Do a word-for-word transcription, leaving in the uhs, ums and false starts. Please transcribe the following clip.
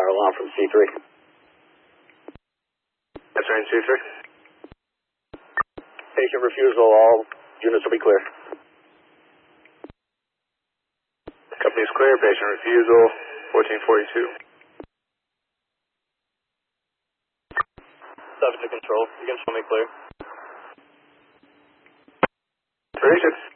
alarm from C three. That's right, C three. Patient refusal, all units will be clear. Company's clear, patient refusal, fourteen forty-two. seven to control, you can show me clear. Patient.